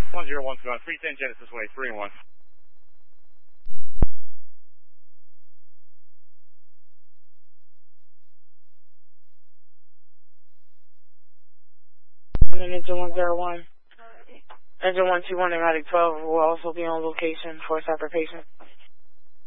101 going 310 Genesis Way, 3 and 1. Engine 101. Engine 121 Erratic 12 will also be on location for separate patients.